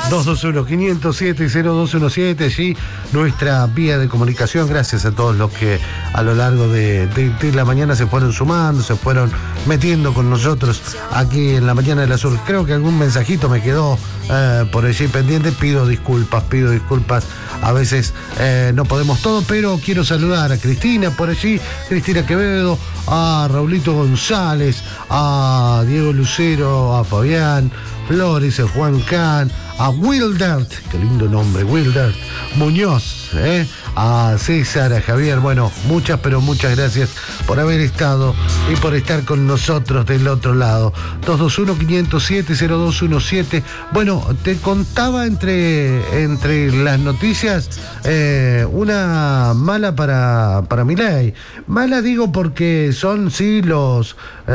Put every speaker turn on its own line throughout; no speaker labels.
221-507-0217, allí nuestra vía de comunicación. Gracias a todos los que a lo largo de la mañana se fueron sumando, se fueron metiendo con nosotros aquí en la mañana del Azul. Creo que algún mensajito me quedó por allí pendiente. Pido disculpas. A veces no podemos todo, pero quiero saludar a Cristina por allí, Cristina Quevedo, a Raulito González, a Diego Lucero, a Fabián Flores, a Juan Can, a Wildert, qué lindo nombre, Wildert Muñoz, a César, a Javier. Bueno, muchas gracias por haber estado y por estar con nosotros del otro lado. 221-507-0217. Bueno, te contaba entre las noticias una mala para Milei. Mala digo porque son sí los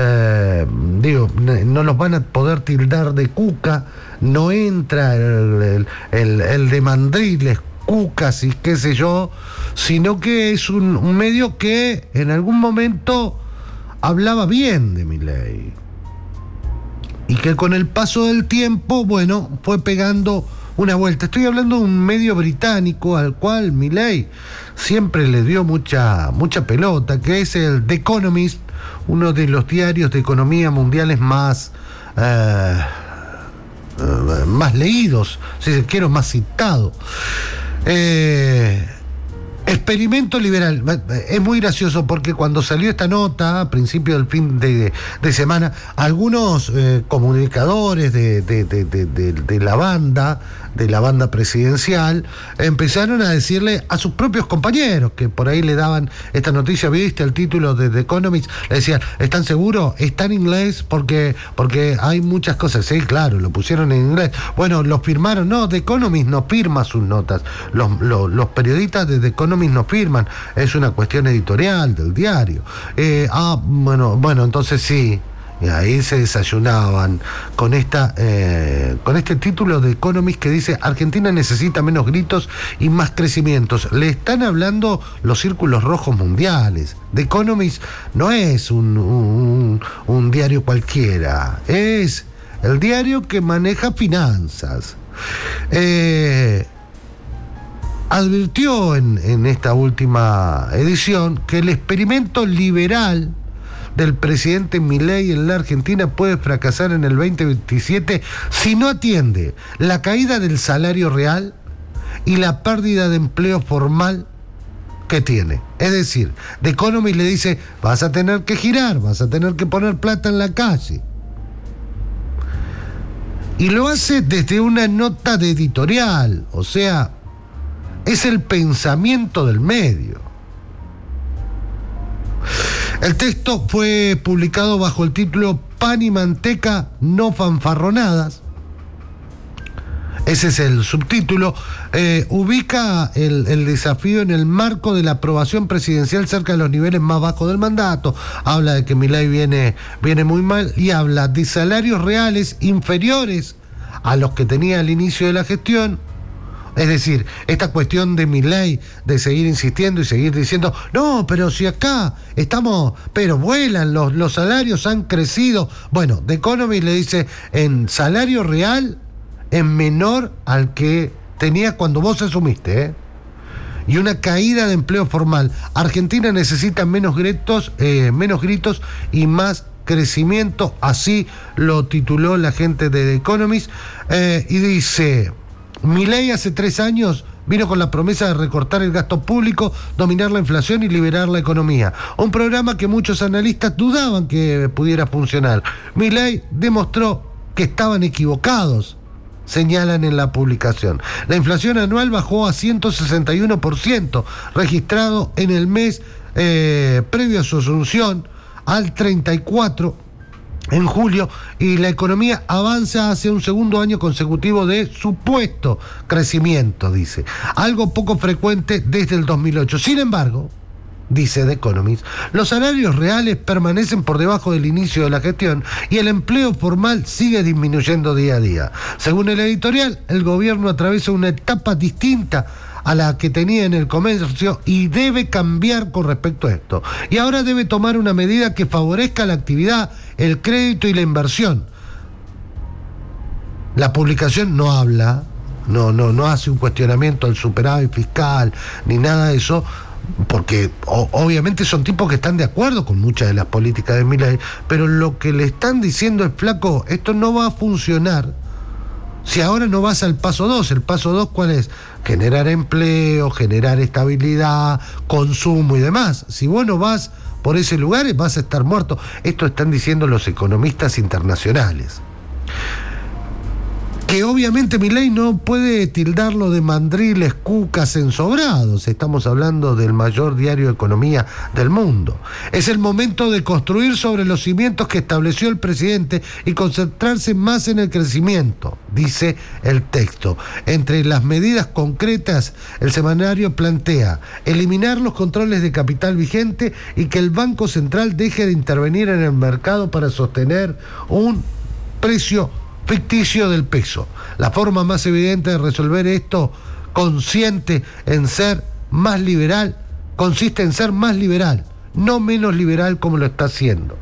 no los van a poder tildar de cuca, no entra el de mandriles, cucas y qué sé yo, sino que es un medio que en algún momento hablaba bien de Milei y que con el paso del tiempo, bueno, fue pegando una vuelta. Estoy hablando de un medio británico al cual Milei siempre le dio mucha pelota, que es el The Economist, uno de los diarios de economía mundiales más leídos, si se quiere, más citado. Experimento liberal. Es muy gracioso porque cuando salió esta nota a principio del fin de semana, algunos comunicadores de la banda presidencial empezaron a decirle a sus propios compañeros que por ahí le daban esta noticia. ¿Viste el título de The Economist? Le decían, ¿están seguros? ¿Está en inglés? Porque hay muchas cosas. Sí, claro, lo pusieron en inglés. Bueno, los firmaron. No, The Economist no firma sus notas. Los periodistas de The Economist no firman. Es una cuestión editorial del diario. Bueno, entonces sí. Y ahí se desayunaban con este título de Economist que dice: Argentina necesita menos gritos y más crecimientos. Le están hablando los círculos rojos mundiales. The Economist no es un diario cualquiera, es el diario que maneja finanzas. Advirtió en esta última edición que el experimento liberal del presidente Milei en la Argentina puede fracasar en el 2027 si no atiende la caída del salario real y la pérdida de empleo formal que tiene. Es decir, The Economist le dice: vas a tener que girar, vas a tener que poner plata en la calle. Y lo hace desde una nota de editorial, o sea, es el pensamiento del medio. El texto fue publicado bajo el título Pan y manteca, no fanfarronadas. Ese es el subtítulo. Ubica el desafío en el marco de la aprobación presidencial cerca de los niveles más bajos del mandato. Habla de que Milei viene muy mal y habla de salarios reales inferiores a los que tenía al inicio de la gestión. Es decir, esta cuestión de Milei de seguir insistiendo y seguir diciendo: no, pero si acá estamos, pero vuelan, los salarios han crecido. Bueno, The Economist le dice: en salario real es menor al que tenía cuando vos asumiste, y una caída de empleo formal. Argentina necesita menos gritos y más crecimiento. Así lo tituló la gente de The Economist, y dice: Milei hace 3 años vino con la promesa de recortar el gasto público, dominar la inflación y liberar la economía. Un programa que muchos analistas dudaban que pudiera funcionar. Milei demostró que estaban equivocados, señalan en la publicación. La inflación anual bajó a 161%, registrado en el mes previo a su asunción, al 34% en julio, y la economía avanza hacia un segundo año consecutivo de supuesto crecimiento, dice. Algo poco frecuente desde el 2008. Sin embargo, dice The Economist, los salarios reales permanecen por debajo del inicio de la gestión y el empleo formal sigue disminuyendo día a día. Según el editorial, el gobierno atraviesa una etapa distinta a la que tenía en el comercio y debe cambiar con respecto a esto. Y ahora debe tomar una medida que favorezca la actividad, el crédito y la inversión. La publicación no habla no hace un cuestionamiento al superávit fiscal, ni nada de eso, porque obviamente son tipos que están de acuerdo con muchas de las políticas de Milei, pero lo que le están diciendo es: flaco, esto no va a funcionar si ahora no vas al paso 2. El paso 2, ¿cuál es? Generar empleo, generar estabilidad, consumo y demás. Si vos no vas por ese lugar, vas a estar muerto. Esto están diciendo los economistas internacionales. Que obviamente Milei no puede tildarlo de mandriles, cucas, ensobrados. Estamos hablando del mayor diario de economía del mundo. Es el momento de construir sobre los cimientos que estableció el presidente y concentrarse más en el crecimiento, dice el texto. Entre las medidas concretas, el semanario plantea eliminar los controles de capital vigente y que el Banco Central deje de intervenir en el mercado para sostener un precio ficticio del peso. La forma más evidente de resolver esto consiste en ser más liberal, no menos liberal como lo está haciendo.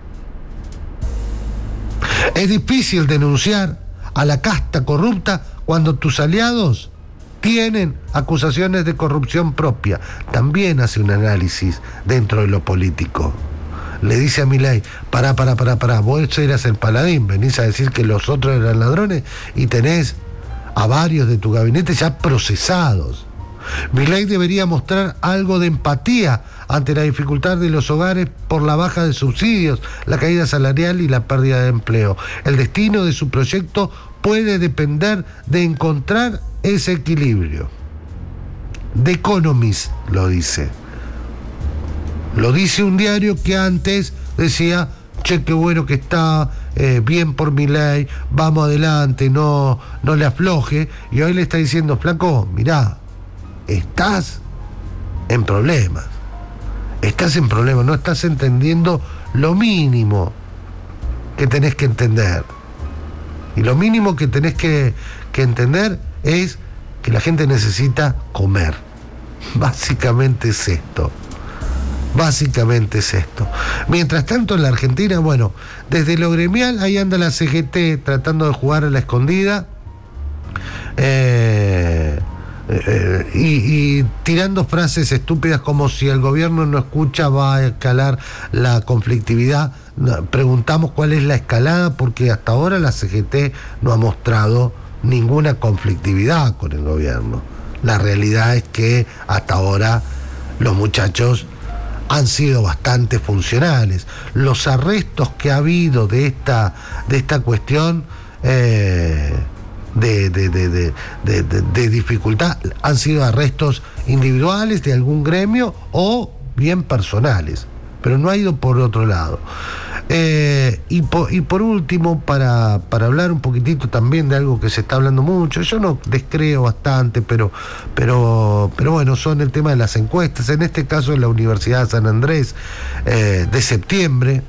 Es difícil denunciar a la casta corrupta cuando tus aliados tienen acusaciones de corrupción propia. También hace un análisis dentro de lo político. Le dice a Milei: pará, vos eras el paladín, venís a decir que los otros eran ladrones y tenés a varios de tu gabinete ya procesados. Milei debería mostrar algo de empatía ante la dificultad de los hogares por la baja de subsidios, la caída salarial y la pérdida de empleo. El destino de su proyecto puede depender de encontrar ese equilibrio. The Economist lo dice. Lo dice un diario que antes decía: che, qué bueno que está, bien por Milei, vamos adelante, no le afloje. Y hoy le está diciendo: flaco, mirá, estás en problemas, no estás entendiendo lo mínimo que tenés que entender. Y lo mínimo que tenés que entender es que la gente necesita comer. Básicamente es esto. Mientras tanto, en la Argentina, bueno, desde lo gremial, ahí anda la CGT tratando de jugar a la escondida y tirando frases estúpidas como: si el gobierno no escucha va a escalar la conflictividad. Preguntamos cuál es la escalada, porque hasta ahora la CGT no ha mostrado ninguna conflictividad con el gobierno. La realidad es que hasta ahora los muchachos han sido bastante funcionales. Los arrestos que ha habido de esta cuestión de dificultad han sido arrestos individuales de algún gremio o bien personales, pero no ha ido por otro lado. Y por último, para hablar un poquitito también de algo que se está hablando mucho, yo no descreo bastante, pero bueno, son el tema de las encuestas. En este caso, en la Universidad de San Andrés, de septiembre,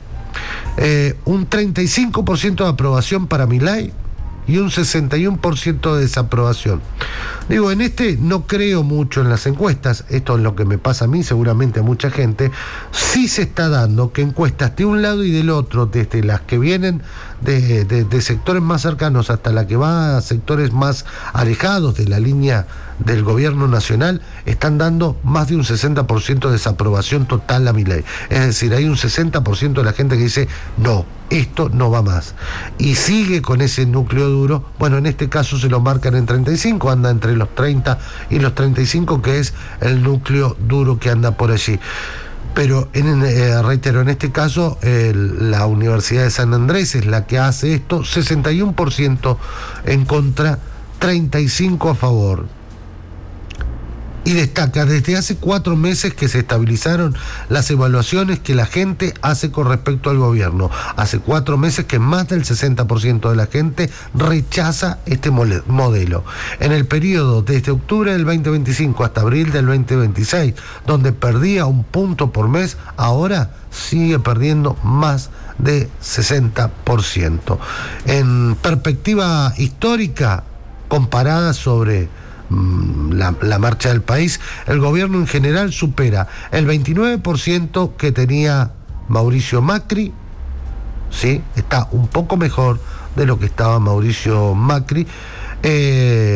un 35% de aprobación para Milei y un 61% de desaprobación. Digo, en no creo mucho en las encuestas, esto es lo que me pasa a mí, seguramente a mucha gente. Sí se está dando que encuestas de un lado y del otro, desde las que vienen de sectores más cercanos hasta la que va a sectores más alejados de la línea del gobierno nacional, están dando más de un 60% de desaprobación total a Milei. Es decir, hay un 60% de la gente que dice: no, esto no va más. Y sigue con ese núcleo duro. Bueno, en este caso se lo marcan en 35, anda entre los 30 y los 35, que es el núcleo duro que anda por allí. Pero reitero, en este caso la Universidad de San Andrés es la que hace esto: 61% en contra, 35% a favor. Y destaca: desde hace 4 meses que se estabilizaron las evaluaciones que la gente hace con respecto al gobierno. Hace 4 meses que más del 60% de la gente rechaza este modelo. En el periodo desde octubre del 2025 hasta abril del 2026, donde perdía 1 punto por mes, ahora sigue perdiendo más de 60%. En perspectiva histórica, comparada sobre la marcha del país, el gobierno en general supera el 29% que tenía Mauricio Macri, ¿sí? Está un poco mejor de lo que estaba Mauricio Macri.